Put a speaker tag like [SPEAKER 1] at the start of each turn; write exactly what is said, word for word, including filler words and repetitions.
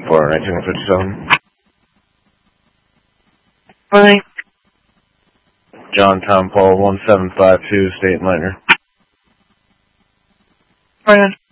[SPEAKER 1] for nineteen fifty-seven.
[SPEAKER 2] Fine.
[SPEAKER 1] John Tom Paul one seven five two, State Minor.
[SPEAKER 2] Fine.